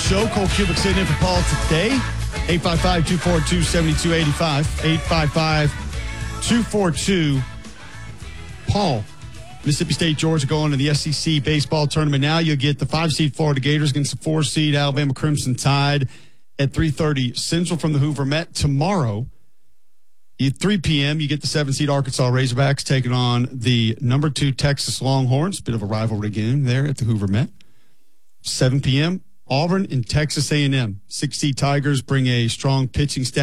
show. Cole Cubic sitting in for Paul today. 855-242-7285. 855-242-PAUL. Mississippi State, Georgia going to the SEC baseball tournament now. You'll get the 5-seed Florida Gators against the 4-seed Alabama Crimson Tide at 3:30 Central from the Hoover Met. Tomorrow, at 3 p.m., you get the 7-seed Arkansas Razorbacks taking on the number 2 Texas Longhorns. Bit of a rivalry game there at the Hoover Met. 7 p.m., Auburn and Texas A&M. 6-seed Tigers bring a strong pitching staff.